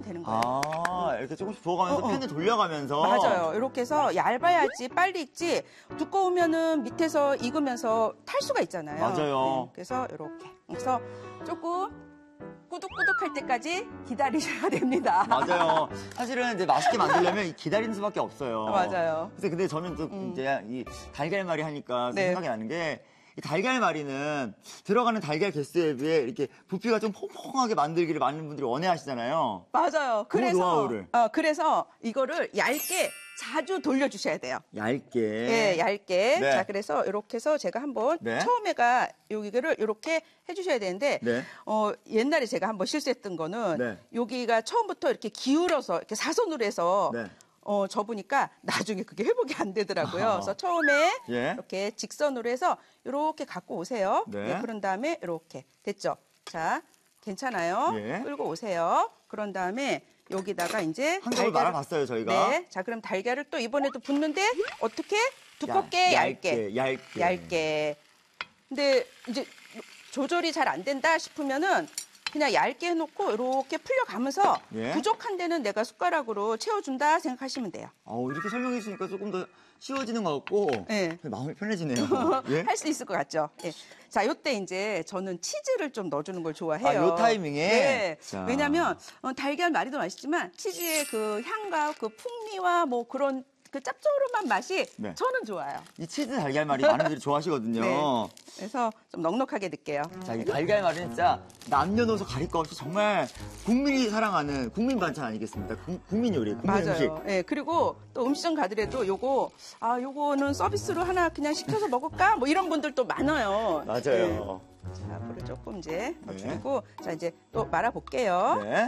되는 거예요. 아, 이렇게 조금씩 부어가면서 팬을 돌려가면서. 맞아요. 이렇게 해서 얇아야지 빨리 익지 두꺼우면은 밑에서 익으면서 탈 수가 있잖아요. 맞아요. 네, 그래서 이렇게. 그래서 조금 꾸덕꾸덕할 때까지 기다리셔야 됩니다. 맞아요. 사실은 이제 맛있게 만들려면 기다리는 수밖에 없어요. 맞아요. 그래서 근데 저는 또 이제 이 달걀말이 하니까 네. 생각이 나는 게 이 달걀말이는 들어가는 달걀 개수에 비해 이렇게 부피가 좀 퐁퐁하게 만들기를 많은 분들이 원해하시잖아요. 맞아요. 그 노하우를. 그래서 이거를 얇게 자주 돌려주셔야 돼요. 얇게. 네, 얇게. 네. 자, 그래서 이렇게 해서 제가 한번 네. 처음에가 여기를 이렇게 해주셔야 되는데, 네. 옛날에 제가 한번 실수했던 거는 네. 여기가 처음부터 이렇게 기울어서 이렇게 사선으로 해서 네. 접으니까 나중에 그게 회복이 안 되더라고요. 아하. 그래서 처음에 예. 이렇게 직선으로 해서 이렇게 갖고 오세요. 네. 그런 다음에 이렇게 됐죠. 자, 괜찮아요. 예. 끌고 오세요. 그런 다음에 여기다가 이제 한 점을 말아봤어요, 저희가. 네. 자, 그럼 달걀을 또 이번에도 붓는데 어떻게? 두껍게, 얇게. 얇게. 근데 이제 조절이 잘 안 된다 싶으면은 그냥 얇게 해놓고 이렇게 풀려가면서 예. 부족한 데는 내가 숟가락으로 채워준다 생각하시면 돼요. 이렇게 설명해 주시니까 조금 더 쉬워지는 것 같고 네. 마음이 편해지네요. 예? 할 수 있을 것 같죠? 예. 자, 요때 이제 저는 치즈를 좀 넣어주는 걸 좋아해요. 요 타이밍에? 네. 자. 왜냐면 달걀말이도 맛있지만 치즈의 그 향과 그 풍미와 뭐 그런 그 짭조름한 맛이 네. 저는 좋아요. 이 치즈 달걀말이 많은 분들이 좋아하시거든요. 네. 그래서 좀 넉넉하게 넣을게요. 자, 이 달걀말은 진짜 남녀노소 가릴 거 없이 정말 국민이 사랑하는 국민 반찬 아니겠습니까? 국민 요리, 국민 음식. 맞아요. 예, 그리고 또 음식점 가더라도 요거는 서비스로 하나 그냥 시켜서 먹을까? 뭐 이런 분들도 많아요. 맞아요. 예. 자, 물을 조금 이제 넣어주고, 자, 이제 또 말아볼게요. 네.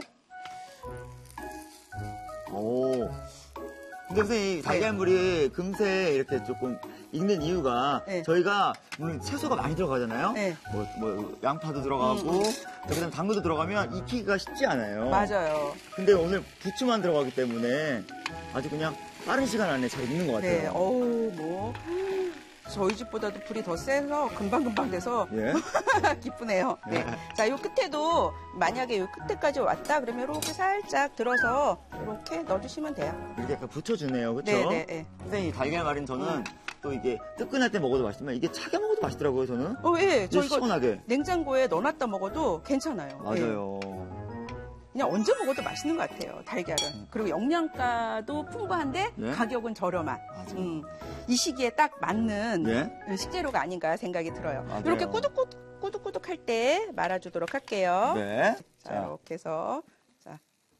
오. 근데 선생님, 이 달걀물이 금세 이렇게 조금 익는 이유가 네. 저희가 물론 채소가 많이 들어가잖아요. 네. 뭐 양파도 들어가고 그다음에 당근도 들어가면 익히기가 쉽지 않아요. 맞아요. 근데 오늘 부추만 들어가기 때문에 아주 그냥 빠른 시간 안에 잘 익는 것 네, 같아요. 저희 집보다도 불이 더 세서 금방금방 돼서 예. 기쁘네요. 네. 자, 요 끝에도 만약에 요 끝에까지 왔다 그러면 이렇게 살짝 들어서 이렇게 넣어주시면 돼요. 이렇게 약간 붙여주네요. 그렇죠? 네, 네. 선생님, 이 달걀말은 저는 또 이게 뜨끈할 때 먹어도 맛있지만 이게 차게 먹어도 맛있더라고요, 저는. 예. 저 이거 시원하게. 냉장고에 넣어놨다 먹어도 괜찮아요. 맞아요. 예. 그냥 언제 먹어도 맛있는 것 같아요, 달걀은. 그리고 영양가도 풍부한데 예? 가격은 저렴한. 맞아요. 이 시기에 딱 맞는 예? 식재료가 아닌가 생각이 들어요. 맞아요. 이렇게 꾸덕꾸덕할 때 말아주도록 할게요. 네. 자, 이렇게 해서. 자.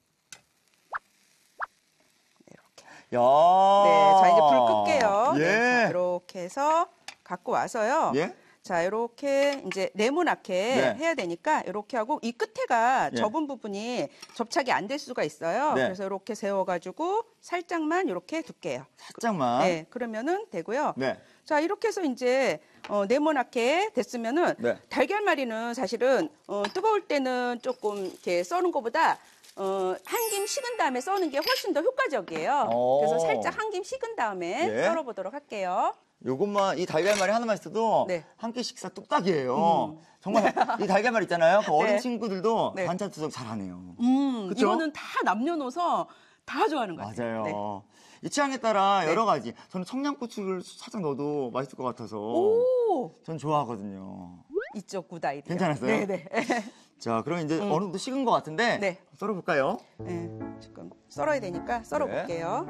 이렇게. 야. 네, 자, 이제 불 끌게요. 예. 네, 자, 이렇게 해서 갖고 와서요. 예? 자, 이렇게 이제 네모나게 네. 해야 되니까 이렇게 하고 이 끝에가 예. 접은 부분이 접착이 안 될 수가 있어요. 네. 그래서 이렇게 세워가지고 살짝만 이렇게 둘게요. 살짝만. 네, 그러면은 되고요. 네. 자, 이렇게 해서 이제 네모나게 됐으면은 네. 달걀말이는 사실은 뜨거울 때는 조금 이렇게 써는 것보다 한 김 식은 다음에 써는 게 훨씬 더 효과적이에요. 오. 그래서 살짝 한 김 식은 다음에 예. 썰어보도록 할게요. 요것만, 이 달걀말이 하나만 있어도 네. 한 끼 식사 뚝딱이에요. 정말 이 달걀말 있잖아요. 그 어린 네. 친구들도 네. 반찬 투정 잘하네요. 그쵸? 이거는 다 남녀노소 다 좋아하는 것 같아요. 맞아요. 네. 이 취향에 따라 네. 여러 가지. 저는 청양고추를 살짝 넣어도 맛있을 것 같아서. 오, 전 좋아하거든요. 이쪽 굿 아이디어. 괜찮았어요? 네네. 자, 그럼 이제 어느 정도 식은 것 같은데 네. 썰어볼까요? 네, 지금 썰어야 되니까 썰어볼게요.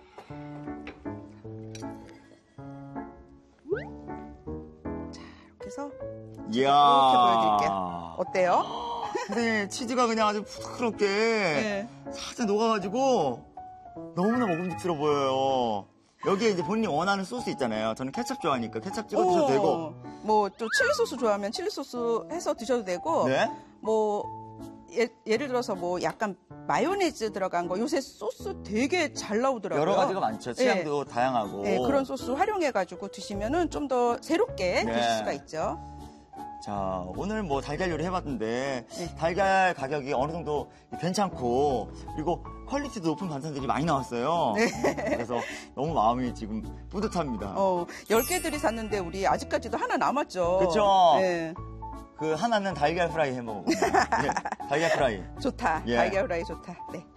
자, 이렇게 해서 이야. 이렇게 보여드릴게요. 어때요? 근데 치즈가 그냥 아주 부드럽게 네. 살짝 녹아가지고 너무나 먹음직스러워 보여요. 여기에 이제 본인이 원하는 소스 있잖아요. 저는 케찹 좋아하니까 케찹 찍어 드셔도 되고. 뭐 또 칠리 소스 좋아하면 칠리 소스 해서 드셔도 되고. 네. 뭐 예를 들어서 뭐 약간 마요네즈 들어간 거 요새 소스 되게 잘 나오더라고요. 여러 가지가 많죠. 취향도 다양하고. 네, 그런 소스 활용해가지고 드시면은 좀 더 새롭게 네. 드실 수가 있죠. 자, 오늘 뭐 달걀 요리 해봤는데 네. 달걀 가격이 어느 정도 괜찮고 그리고 퀄리티도 높은 반찬들이 많이 나왔어요. 네. 그래서 너무 마음이 지금 뿌듯합니다. 10개들이 샀는데 우리 아직까지도 하나 남았죠. 그쵸? 네. 그 하나는 달걀 프라이 해 먹어보세요. 네, 달걀 프라이. 좋다. 예. 달걀 후라이 좋다. 네.